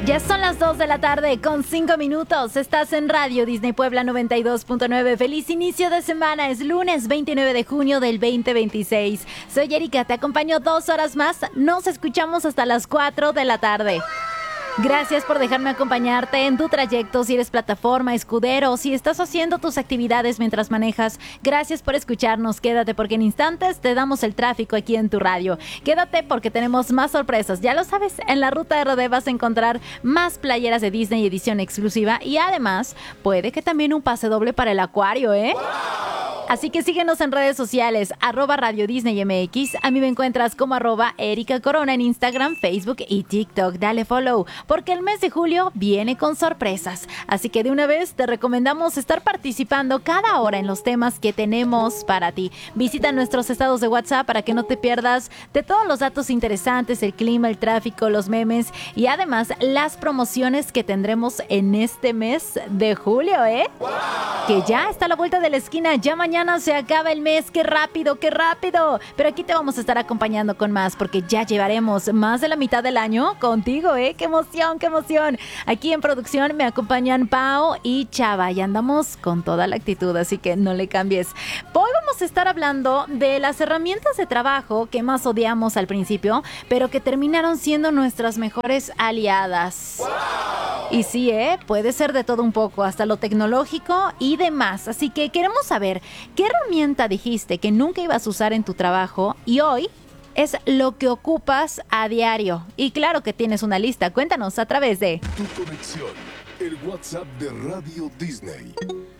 Ya son las 2 de la tarde con 5 minutos. Estás en Radio Disney Puebla 92.9. Feliz inicio de semana. Es lunes 29 de junio del 2026. Soy Erika, te acompaño 2 horas más. Nos escuchamos hasta las 4 de la tarde. Gracias por dejarme acompañarte en tu trayecto, si eres plataforma, escudero, si estás haciendo tus actividades mientras manejas. Gracias por escucharnos. Quédate porque en instantes te damos el tráfico aquí en tu radio. Quédate porque tenemos más sorpresas. Ya lo sabes, en la ruta RD vas a encontrar más playeras de Disney edición exclusiva y además puede que también un pase doble para el acuario, ¿eh? Así que síguenos en redes sociales, @Radio Disney MX. A mí me encuentras como @Erika Corona en Instagram, Facebook y TikTok. Dale follow, porque el mes de julio viene con sorpresas. Así que de una vez te recomendamos estar participando cada hora en los temas que tenemos para ti. Visita nuestros estados de WhatsApp para que no te pierdas de todos los datos interesantes, el clima, el tráfico, los memes y además las promociones que tendremos en este mes de julio, ¿eh? Que ya está a la vuelta de la esquina, ya mañana se acaba el mes, ¡qué rápido, qué rápido! Pero aquí te vamos a estar acompañando con más, porque ya llevaremos más de la mitad del año contigo, ¿eh? ¡Qué emoción, qué emoción! Aquí en producción me acompañan Pau y Chava y andamos con toda la actitud, así que no le cambies. Hoy vamos a estar hablando de las herramientas de trabajo que más odiamos al principio, pero que terminaron siendo nuestras mejores aliadas. ¡Wow! Y sí, puede ser de todo un poco, hasta lo tecnológico y demás. Así que queremos saber, ¿qué herramienta dijiste que nunca ibas a usar en tu trabajo y hoy es lo que ocupas a diario? Y claro que tienes una lista. Cuéntanos a través de Tu conexión, el WhatsApp de Radio Disney.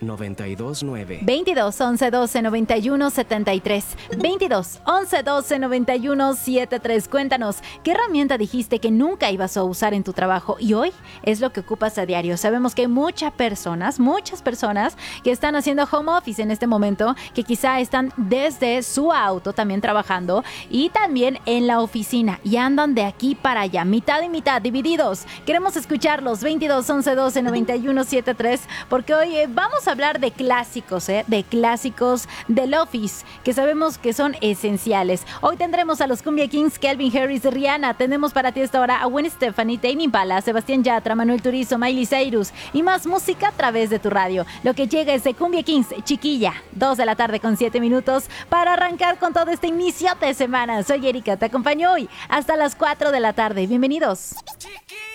929 22 11 12 91 73 22 11 12 91 73. Cuéntanos, ¿qué herramienta dijiste que nunca ibas a usar en tu trabajo y hoy es lo que ocupas a diario? Sabemos que hay muchas personas que están haciendo home office en este momento, que quizá están desde su auto también trabajando y también en la oficina y andan de aquí para allá, mitad y mitad, divididos. Queremos escucharlos, 22 11 12 91 73, porque hoy vamos a hablar de clásicos, de clásicos del Office, que sabemos que son esenciales. Hoy tendremos a los Cumbia Kings, Calvin Harris, Rihanna. Tenemos para ti esta hora a Gwen Stefani, Tame Impala, Sebastián Yatra, Manuel Turizo, Miley Cyrus y más música a través de tu radio. Lo que llega es de Cumbia Kings, Chiquilla, 2 de la tarde con 7 minutos para arrancar con todo este inicio de semana. Soy Erika, te acompaño hoy hasta las 4 de la tarde. Bienvenidos.